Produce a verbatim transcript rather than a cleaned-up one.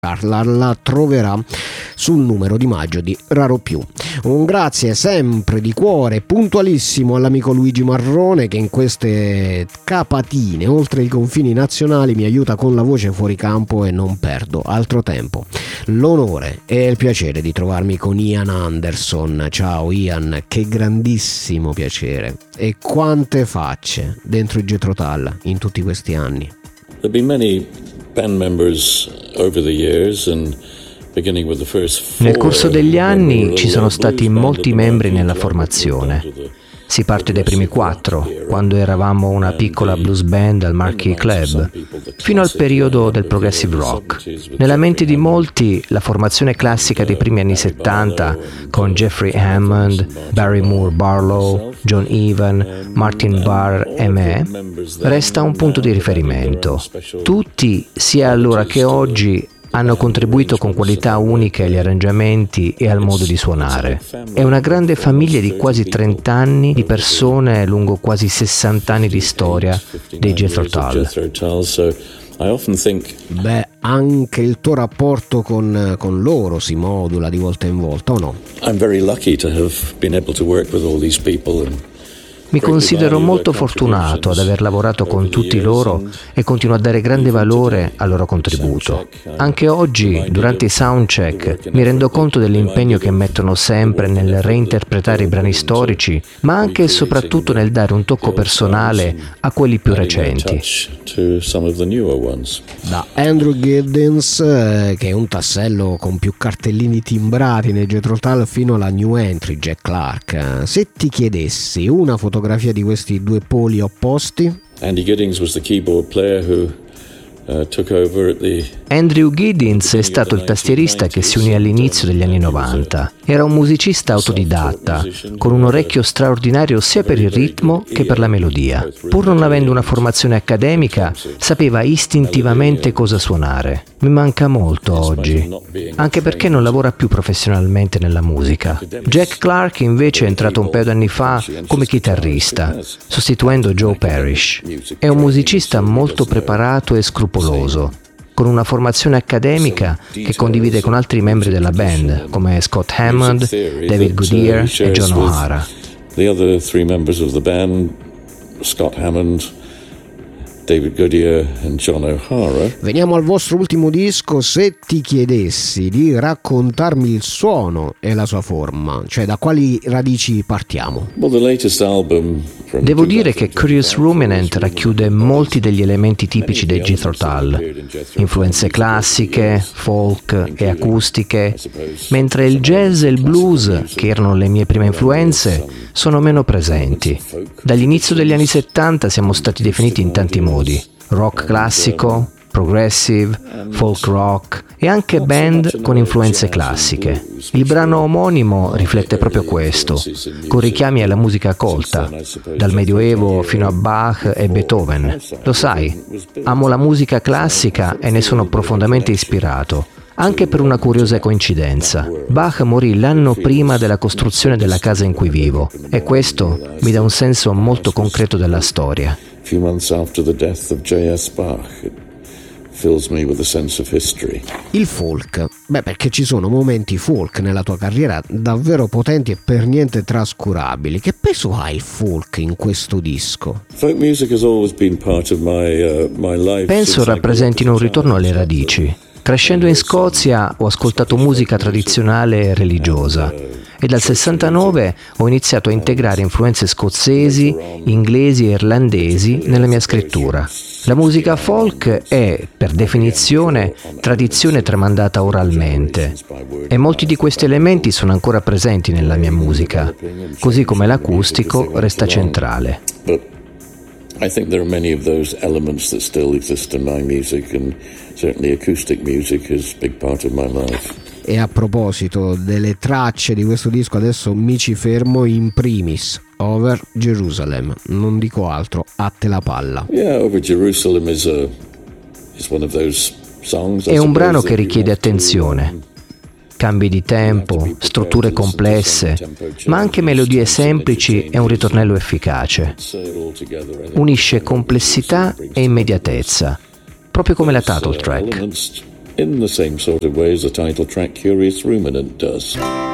La, la troverà sul numero di maggio di Raro Più. Un grazie sempre di cuore puntualissimo all'amico Luigi Marrone, che in queste capatine oltre i confini nazionali mi aiuta con la voce fuori campo e non perdo altro tempo. L'onore e il piacere di trovarmi con Ian Anderson. Ciao Ian, che grandissimo piacere. E quante facce dentro i Jethro Tull in tutti questi anni. There've been many band members over the years, and beginning with the first four. Nel corso degli anni ci sono stati molti membri nella formazione. Si parte dai primi quattro, quando eravamo una piccola blues band al Marquee Club, fino al periodo del progressive rock. Nella mente di molti, la formazione classica dei primi anni settanta, con Jeffrey Hammond, Barry Moore Barlow, John Evan, Martin Barr e me, resta un punto di riferimento. Tutti, sia allora che oggi, hanno contribuito con qualità uniche agli arrangiamenti e al modo di suonare. È una grande famiglia di quasi trenta anni di persone lungo quasi sessanta anni di storia dei Jethro Tull. Beh, anche il tuo rapporto con, con loro si modula di volta in volta, o no? I'm very lucky to have been able to work with all these people and Mi considero molto fortunato ad aver lavorato con tutti loro e continuo a dare grande valore al loro contributo. Anche oggi, durante i soundcheck, mi rendo conto dell'impegno che mettono sempre nel reinterpretare i brani storici, ma anche e soprattutto nel dare un tocco personale a quelli più recenti. Da Andrew Giddens, eh, che è un tassello con più cartellini timbrati nei Jethro Tull, fino alla new entry Jack Clark. Se ti chiedessi una fotografia di questi due poli opposti? Andy Giddings was the keyboard player who uh, took over at the Andrew Giddens è stato il tastierista che si unì all'inizio degli anni novanta. Era un musicista autodidatta, con un orecchio straordinario sia per il ritmo che per la melodia. Pur non avendo una formazione accademica, sapeva istintivamente cosa suonare. Mi manca molto oggi, anche perché non lavora più professionalmente nella musica. Jack Clark invece è entrato un paio d'anni fa come chitarrista, sostituendo Joe Parrish. È un musicista molto preparato e scrupoloso, con una formazione accademica che condivide con altri membri della band, come Scott Hammond, David Goodyear e John O'Hara. The other three members of the band, Scott Hammond, David Goodyear and John O'Hara. Veniamo al vostro ultimo disco. Se ti chiedessi di raccontarmi il suono e la sua forma, cioè da quali radici partiamo? Well, the latest album from Devo dire che Curious Ruminant racchiude molti degli elementi tipici dei Jethro Tull, influenze classiche, folk e acustiche, mentre il jazz e il blues, che erano le mie prime influenze, sono meno presenti. Dall'inizio degli anni settanta siamo stati definiti in tanti modi: rock classico, progressive, folk rock e anche band con influenze classiche. Il brano omonimo riflette proprio questo, con richiami alla musica colta, dal Medioevo fino a Bach e Beethoven. Lo sai, amo la musica classica e ne sono profondamente ispirato, anche per una curiosa coincidenza. Bach morì l'anno prima della costruzione della casa in cui vivo, e questo mi dà un senso molto concreto della storia. few months after the death of J S Bach, it fills me with a sense of history. Il folk, beh, perché ci sono momenti folk nella tua carriera davvero potenti e per niente trascurabili. Che peso ha il folk in questo disco? Folk music has always been part of my uh, my life. Penso rappresentino un ritorno alle radici. Crescendo in Scozia ho ascoltato musica tradizionale e religiosa, e dal sessantanove ho iniziato a integrare influenze scozzesi, inglesi e irlandesi nella mia scrittura. La musica folk è, per definizione, tradizione tramandata oralmente, e molti di questi elementi sono ancora presenti nella mia musica, così come l'acustico resta centrale. I think there are many of those elements that still exist in my music, and certainly acoustic music is a big part of my life. E a proposito delle tracce di questo disco, adesso mi ci fermo in primis. Over Jerusalem, non dico altro, a te la palla. Yeah, Over Jerusalem is a is one of those songs. È un brano che richiede attenzione. Cambi di tempo, strutture complesse, ma anche melodie semplici e un ritornello efficace. Unisce complessità e immediatezza, proprio come la title track. in the same sort of way as the title track Curious Ruminant does.